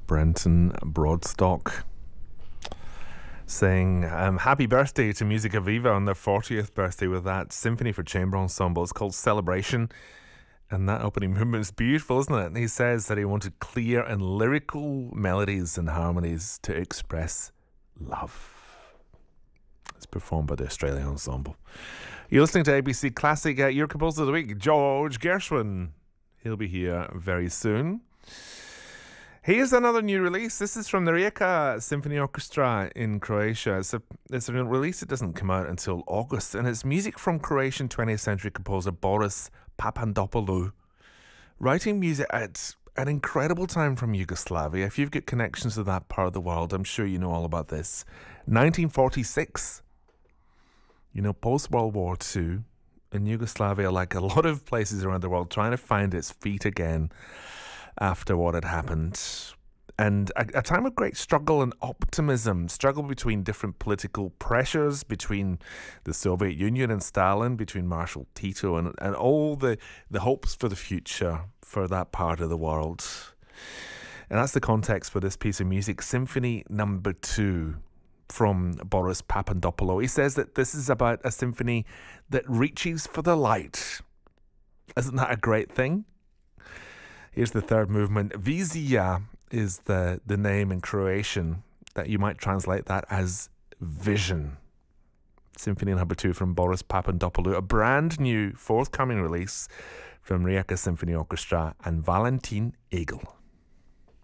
Brenton Broadstock, saying happy birthday to Musica Viva on their 40th birthday with that symphony for chamber ensemble. It's called Celebration, and that opening movement is beautiful, isn't it? And he says that he wanted clear and lyrical melodies and harmonies to express love. It's performed by the Australian Ensemble. You're listening to ABC Classic. Your composer of the week, George Gershwin. He'll be here very soon. Here's another new release. This is from the Rijeka Symphony Orchestra in Croatia. It's a release that doesn't come out until August, and it's music from Croatian 20th century composer Boris Papandopoulou, writing music at an incredible time from Yugoslavia. If you've got connections to that part of the world, I'm sure you know all about this. 1946, post-World War II, in Yugoslavia, like a lot of places around the world, trying to find its feet again after what had happened. And a time of great struggle and optimism, struggle between different political pressures, between the Soviet Union and Stalin, between Marshal Tito and all the hopes for the future for that part of the world. And that's the context for this piece of music, Symphony Number 2 from Boris Papandopoulou. He says that this is about a symphony that reaches for the light. Isn't that a great thing? Here's the third movement. Vizija is the name in Croatian that you might translate that as vision. Symphony Number 2 from Boris Papandopoulou, a brand new forthcoming release from Rijeka Symphony Orchestra and Valentin Egel.